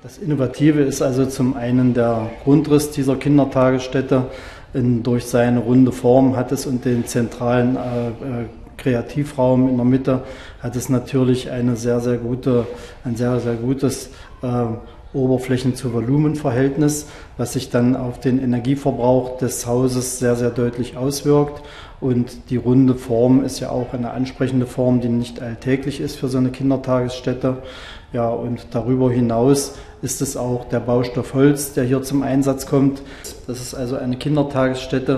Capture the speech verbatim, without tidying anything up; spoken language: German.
Das Innovative ist also zum einen der Grundriss dieser Kindertagesstätte. In, durch seine runde Form hat es und den zentralen äh, äh, Kreativraum in der Mitte hat es natürlich eine sehr, sehr gute, ein sehr, sehr gutes äh, Oberflächen-zu-Volumen-Verhältnis, was sich dann auf den Energieverbrauch des Hauses sehr, sehr deutlich auswirkt. Und die runde Form ist ja auch eine ansprechende Form, die nicht alltäglich ist für so eine Kindertagesstätte. Ja, und darüber hinaus ist es auch der Baustoff Holz, der hier zum Einsatz kommt. Das ist also eine Kindertagesstätte,